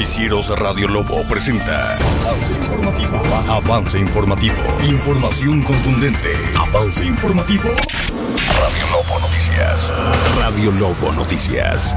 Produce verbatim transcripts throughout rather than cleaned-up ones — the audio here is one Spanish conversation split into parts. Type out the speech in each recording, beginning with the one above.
Noticieros Radio Lobo presenta Avance Informativo. Avance Informativo. Información contundente. Avance Informativo. Radio Lobo Noticias. Radio Lobo Noticias.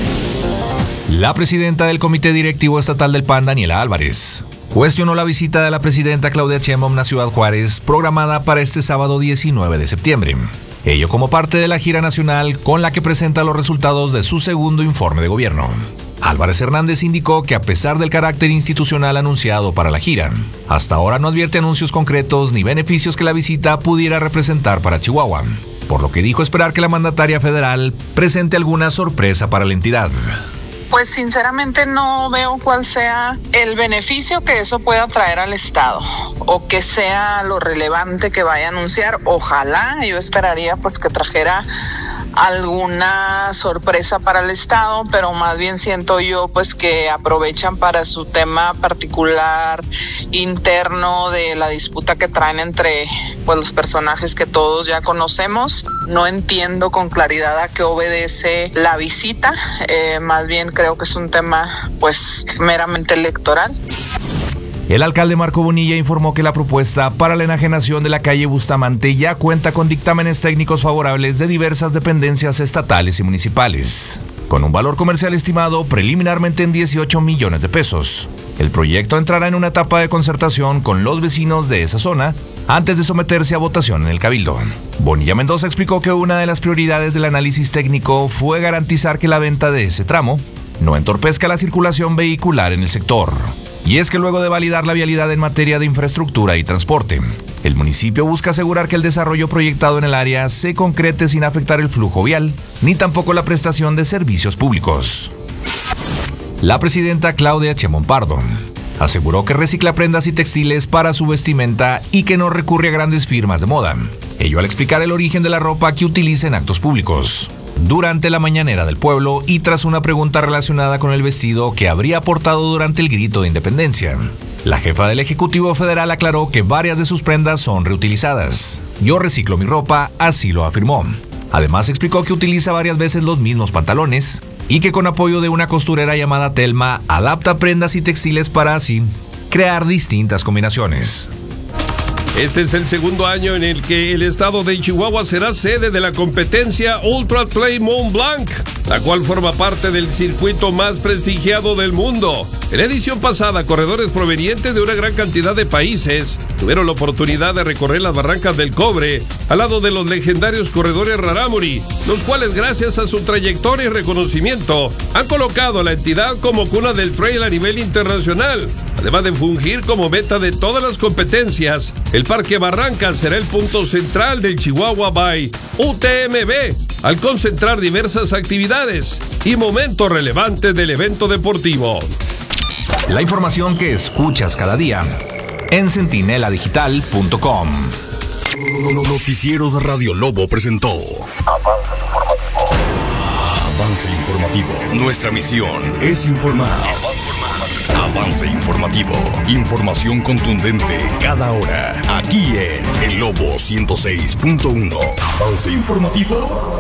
La presidenta del Comité Directivo Estatal del P A N, Daniela Álvarez, cuestionó la visita de la presidenta Claudia Sheinbaum a Ciudad Juárez, programada para este sábado diecinueve de septiembre. Ello como parte de la gira nacional con la que presenta los resultados de su segundo informe de gobierno. Álvarez Hernández indicó que a pesar del carácter institucional anunciado para la gira, hasta ahora no advierte anuncios concretos ni beneficios que la visita pudiera representar para Chihuahua, por lo que dijo esperar que la mandataria federal presente alguna sorpresa para la entidad. Pues sinceramente no veo cuál sea el beneficio que eso pueda traer al Estado o que sea lo relevante que vaya a anunciar. Ojalá, yo esperaría pues que trajera alguna sorpresa para el Estado, pero más bien siento yo pues que aprovechan para su tema particular interno de la disputa que traen entre pues los personajes que todos ya conocemos. No entiendo con claridad a qué obedece la visita, eh, más bien creo que es un tema pues meramente electoral. El alcalde Marco Bonilla informó que la propuesta para la enajenación de la calle Bustamante ya cuenta con dictámenes técnicos favorables de diversas dependencias estatales y municipales, con un valor comercial estimado preliminarmente en dieciocho millones de pesos. El proyecto entrará en una etapa de concertación con los vecinos de esa zona antes de someterse a votación en el Cabildo. Bonilla Mendoza explicó que una de las prioridades del análisis técnico fue garantizar que la venta de ese tramo no entorpezca la circulación vehicular en el sector. Y es que luego de validar la vialidad en materia de infraestructura y transporte, el municipio busca asegurar que el desarrollo proyectado en el área se concrete sin afectar el flujo vial, ni tampoco la prestación de servicios públicos. La presidenta Claudia Sheinbaum Pardo aseguró que recicla prendas y textiles para su vestimenta y que no recurre a grandes firmas de moda. Ello al explicar el origen de la ropa que utiliza en actos públicos. Durante la mañanera del pueblo y tras una pregunta relacionada con el vestido que habría portado durante el grito de independencia, la jefa del Ejecutivo Federal aclaró que varias de sus prendas son reutilizadas. Yo reciclo mi ropa, así lo afirmó. Además explicó que utiliza varias veces los mismos pantalones y que con apoyo de una costurera llamada Telma adapta prendas y textiles para así crear distintas combinaciones. Este es el segundo año en el que el estado de Chihuahua será sede de la competencia Ultra Trail Mont Blanc, la cual forma parte del circuito más prestigiado del mundo. En la edición pasada, corredores provenientes de una gran cantidad de países tuvieron la oportunidad de recorrer las barrancas del Cobre al lado de los legendarios corredores Rarámuri, los cuales gracias a su trayectoria y reconocimiento han colocado a la entidad como cuna del trail a nivel internacional. Además de fungir como meta de todas las competencias, el Parque Barrancas será el punto central del Chihuahua by U T M B, al concentrar diversas actividades y momentos relevantes del evento deportivo. La información que escuchas cada día en centinela digital punto com. Noticieros Radio Lobo presentó Avance Informativo. Avance Informativo. Nuestra misión es informar. Avance Informativo. Información contundente cada hora. Aquí en El Lobo ciento seis punto uno. Avance Informativo.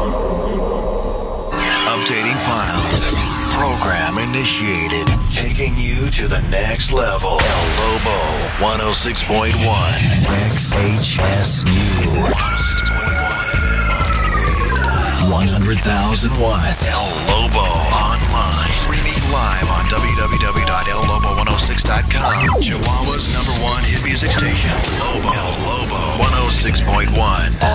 Updating files. Program initiated. Taking you to the next level. El Lobo one oh six point one. X H S U. one hundred thousand watts. El Lobo online. Streaming live on w w w dot el lobo one oh six dot com. Chihuahua's number one hit music station. Lobo. El Lobo one oh six point one.